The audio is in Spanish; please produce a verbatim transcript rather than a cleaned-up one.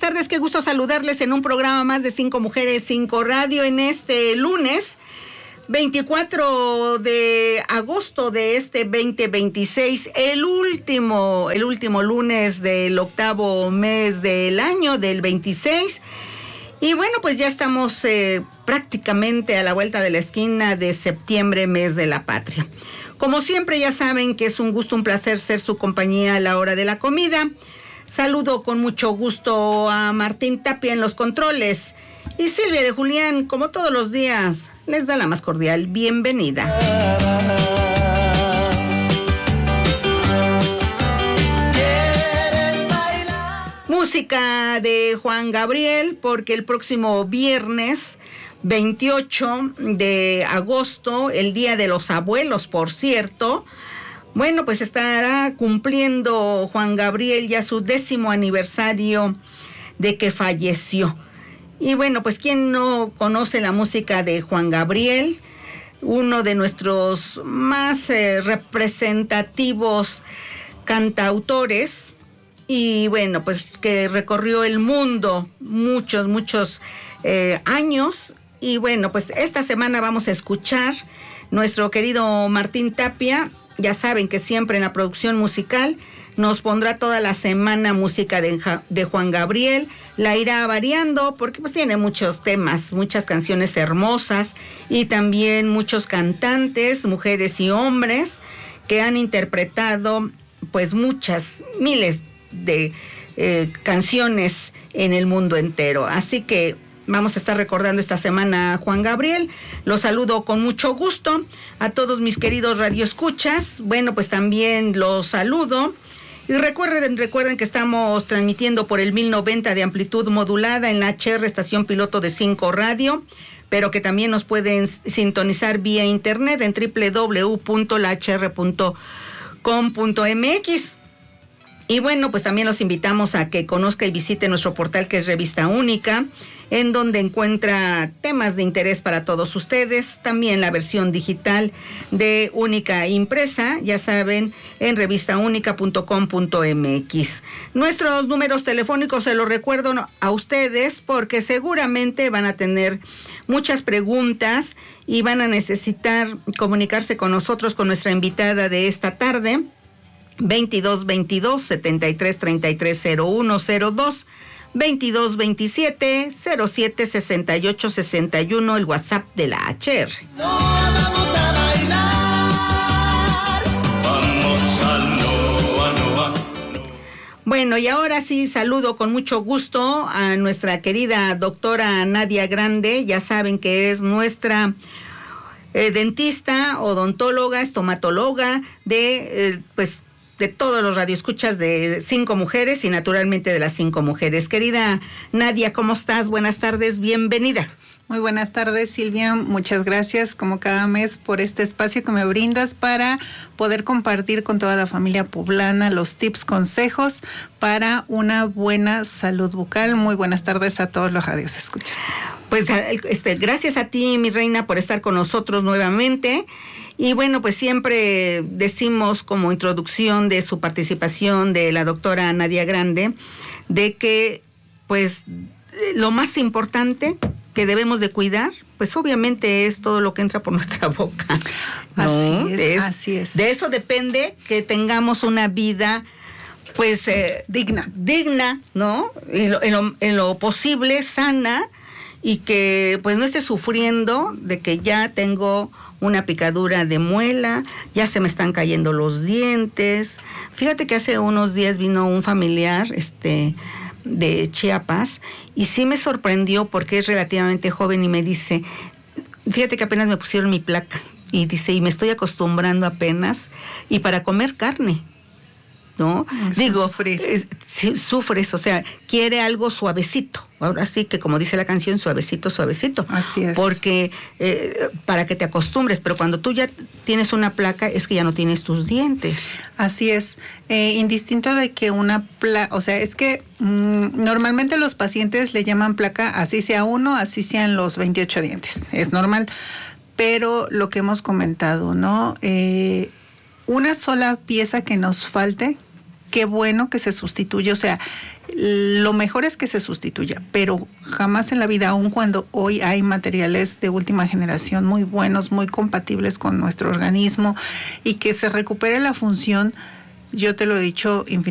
tardes, qué gusto saludarles en un programa más de Cinco Mujeres, Cinco Radio en este lunes veinticuatro de agosto de este veinte veintiséis, el último, el último lunes del octavo mes del año del veintiséis. Y bueno, pues ya estamos eh, prácticamente a la vuelta de la esquina de septiembre, mes de la patria. Como siempre, ya saben que es un gusto, un placer ser su compañía a la hora de la comida. Saludo con mucho gusto a Martín Tapia en los controles. Y Silvia de Julián, como todos los días, les da la más cordial bienvenida. Música de Juan Gabriel, porque el próximo viernes veintiocho de agosto, el Día de los Abuelos, por cierto, bueno, pues estará cumpliendo Juan Gabriel ya su décimo aniversario de que falleció. Y bueno, pues ¿quién no conoce la música de Juan Gabriel? Uno de nuestros más eh, representativos cantautores. Y bueno, pues que recorrió el mundo muchos, muchos eh, años. Y bueno, pues esta semana vamos a escuchar nuestro querido Martín Tapia. Ya saben que siempre en la producción musical nos pondrá toda la semana música de, de Juan Gabriel. La irá variando porque pues tiene muchos temas, muchas canciones hermosas y también muchos cantantes, mujeres y hombres, que han interpretado pues muchas, miles de eh, canciones en el mundo entero. Así que vamos a estar recordando esta semana a Juan Gabriel. Los saludo con mucho gusto a todos mis queridos radioescuchas. Bueno, pues también los saludo. Y recuerden, recuerden que estamos transmitiendo por el mil noventa de amplitud modulada en la H R, estación piloto de Cinco Radio, pero que también nos pueden sintonizar vía internet en doble u doble u doble u punto la h r punto com punto m x. Y bueno, pues también los invitamos a que conozca y visite nuestro portal, que es Revista Única, en donde encuentra temas de interés para todos ustedes. También la versión digital de Única impresa, ya saben, en revista única punto com punto m x. Nuestros números telefónicos se los recuerdo a ustedes porque seguramente van a tener muchas preguntas y van a necesitar comunicarse con nosotros, con nuestra invitada de esta tarde. veintidós veintidós, setenta y tres, treinta y tres, cero uno cero dos, veintidós veintisiete, cero siete, sesenta y ocho, sesenta y uno, el WhatsApp de la H R. No, vamos a bailar. Vamos a no, a no, a no. Bueno, y ahora sí saludo con mucho gusto a nuestra querida doctora Nadia Grande. Ya saben que es nuestra eh, dentista, odontóloga, estomatóloga de, eh, pues, de todos los radioescuchas de Cinco Mujeres y naturalmente de las Cinco Mujeres. Querida Nadia, ¿cómo estás? Buenas tardes, bienvenida. Muy buenas tardes, Silvia. Muchas gracias, como cada mes, por este espacio que me brindas para poder compartir con toda la familia poblana los tips, consejos para una buena salud bucal. Muy buenas tardes a todos los radioescuchas. Pues este, gracias a ti, mi reina, por estar con nosotros nuevamente. Y bueno, pues siempre decimos como introducción de su participación de la doctora Nadia Grande, de que pues lo más importante que debemos de cuidar, pues obviamente es todo lo que entra por nuestra boca, ¿no? Así es, es, así es. De eso depende que tengamos una vida pues eh, digna, digna, ¿no? En lo, en lo, en lo posible, sana, y que pues no esté sufriendo de que ya tengo una picadura de muela, ya se me están cayendo los dientes. Fíjate que hace unos días vino un familiar este de Chiapas y sí me sorprendió porque es relativamente joven y me dice, fíjate que apenas me pusieron mi placa, y dice, y me estoy acostumbrando apenas, y para comer carne, ¿no? Es Digo, sufrir. Es, sí, sufres, o sea, quiere algo suavecito. Ahora sí que, como dice la canción, suavecito, suavecito. Así es. Porque eh, para que te acostumbres, pero cuando tú ya tienes una placa es que ya no tienes tus dientes. Así es. Eh, indistinto de que una placa, o sea, es que mmm, normalmente los pacientes le llaman placa, así sea uno, así sean los veintiocho dientes. Es normal. Pero lo que hemos comentado, ¿no? Eh, una sola pieza que nos falte qué bueno que se sustituya, o sea, lo mejor es que se sustituya, pero jamás en la vida, aun cuando hoy hay materiales de última generación muy buenos, muy compatibles con nuestro organismo y que se recupere la función, yo te lo he dicho infinitamente